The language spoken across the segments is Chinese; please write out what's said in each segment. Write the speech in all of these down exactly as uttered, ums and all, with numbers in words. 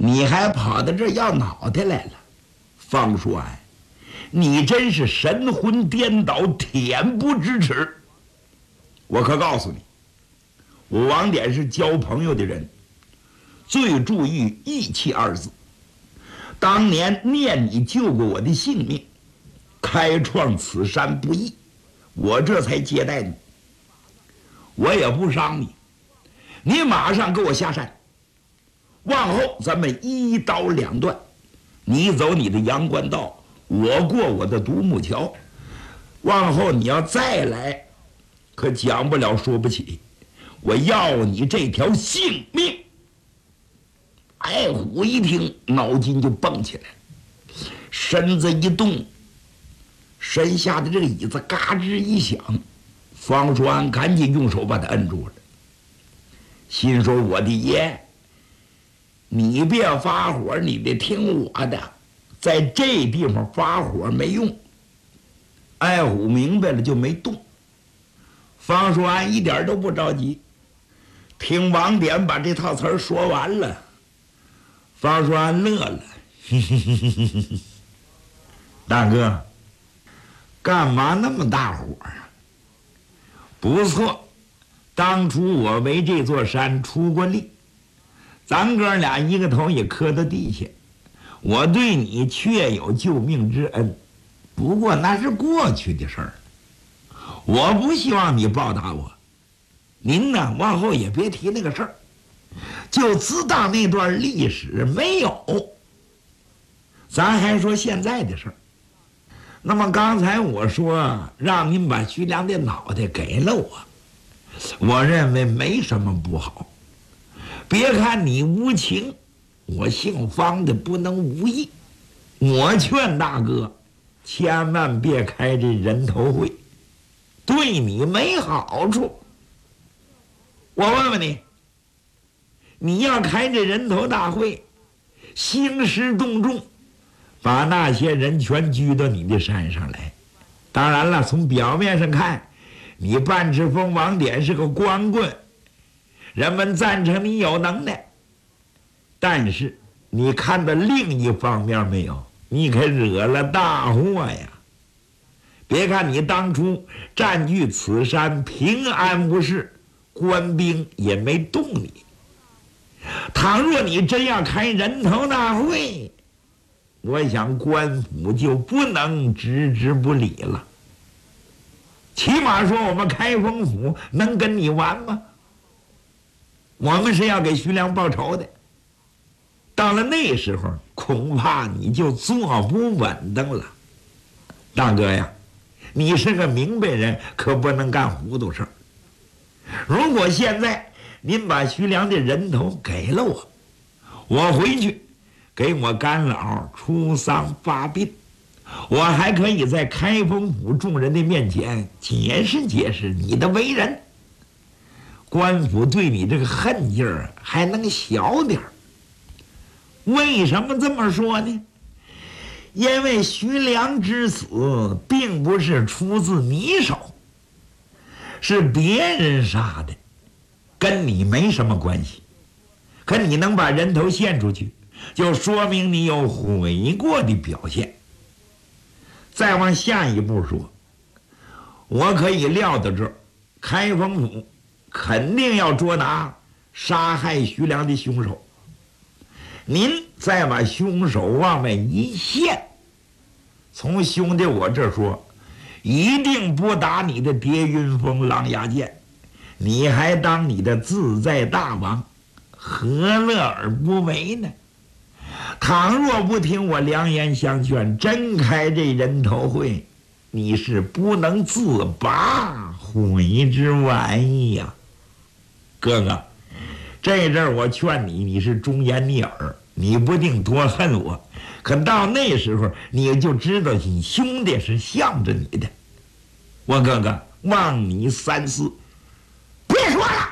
你还跑到这儿要脑袋来了，方说哎，你真是神魂颠倒，恬不知耻。我可告诉你，我王典是交朋友的人，最注意义气二字。当年念你救过我的性命，开创此山不易，我这才接待你。我也不伤你，你马上给我下山，往后咱们一刀两断，你走你的阳关道，我过我的独木桥。往后你要再来，可讲不了说不起，我要你这条性命。爱虎一听，脑筋就蹦起来了，身子一动，身下的这个椅子嘎吱一响，方叔安赶紧用手把他摁住了，心说：“我的爷，你别发火，你得听我的，在这地方发火没用。”爱虎明白了就没动。方叔安一点都不着急，听王典把这套词儿说完了。方叔安乐了，嘿嘿嘿嘿嘿嘿，大哥，干嘛那么大火啊？不错，当初我为这座山出过力，咱哥俩一个头也磕到地下，我对你确有救命之恩，不过那是过去的事儿，我不希望你报答我。您呢，往后也别提那个事儿。就知道那段历史没有，咱还说现在的事儿。那么刚才我说让您把徐良的脑袋给了我，我认为没什么不好。别看你无情，我姓方的不能无义。我劝大哥，千万别开这人头会，对你没好处。我问问你，你要开这人头大会，兴师动众，把那些人全聚到你的山上来。当然了，从表面上看，你半赤峰王典是个光棍，人们赞成你有能耐。但是你看到另一方面没有？你可惹了大祸呀！别看你当初占据此山平安无事，官兵也没动你。倘若你真要开人头大会，我想官府就不能置之不理了。起码说我们开封府能跟你玩吗？我们是要给徐良报仇的，到了那时候恐怕你就坐不稳当了。大哥呀，你是个明白人，可不能干糊涂事儿。如果现在您把徐良的人头给了我，我回去给我干老出丧发殡，我还可以在开封府众人的面前解释解释你的为人，官府对你这个恨劲儿还能小点儿。为什么这么说呢？因为徐良之死并不是出自你手，是别人杀的，跟你没什么关系。可你能把人头献出去，就说明你有悔过的表现。再往下一步说，我可以料到这儿，开封府肯定要捉拿杀害徐良的凶手。您再把凶手往外一献，从兄弟我这说，一定不打你的叠云峰狼牙剑，你还当你的自在大王，何乐而不为呢？倘若不听我良言相劝，真开这人头会，你是不能自拔，悔之晚矣呀！哥哥，这阵儿我劝你，你是忠言逆耳，你不定多恨我，可到那时候你就知道你兄弟是向着你的。我哥哥望你三思，别说了。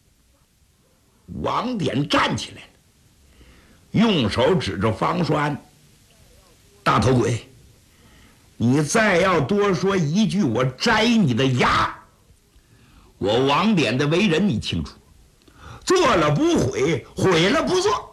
王典站起来了，用手指着方栓：“大头鬼，你再要多说一句，我摘你的牙！我王典的为人你清楚，做了不悔，悔了不做。